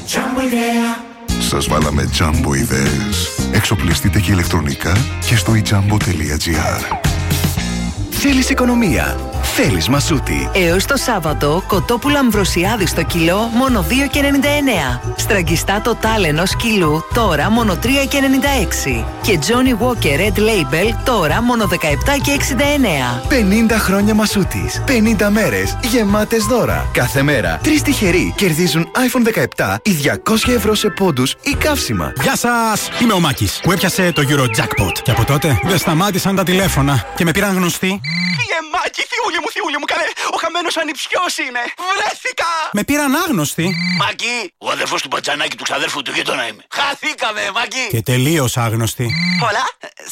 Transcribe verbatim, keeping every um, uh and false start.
Jumbo ιδέα. Σας βάλαμε Jumbo ιδέες. Εξοπλιστείτε και ηλεκτρονικά και στο e jumbo τελεία gr. Θέλεις οικονομία? Θέλεις Μασούτη. Έως το Σάββατο, κοτόπουλα Αμβροσιάδη στο κιλό μόνο δύο και ενενήντα εννέα. Στραγγιστά το ενός κιλού τώρα μόνο τρία και ενενήντα έξι. Και Johnny Walker Red Label τώρα μόνο δεκαεπτά και εξήντα εννέα. πενήντα χρόνια Μασούτης. πενήντα μέρες γεμάτες δώρα. Κάθε μέρα τρεις τυχεροί κερδίζουν άιφον δεκαεπτά ή διακόσια ευρώ σε πόντους ή καύσιμα. Γεια σας! Είμαι ο Μάκης που έπιασε το Eurojackpot. Και από τότε δεν σταμάτησαν τα τηλέφωνα και με πήραν γνωστοί. Μάκη, θιούλη μου, θιούλη μου, καλέ, ο χαμένος ανιψιός είμαι. Βρέθηκα! Με πήραν άγνωστοι. Μάκη, ο αδερφός του μπατζανάκι του ξαδέρφου του γείτονα είμαι. Χαθήκαμε, Μάκη. Και τελείως άγνωστοι. Πολλά,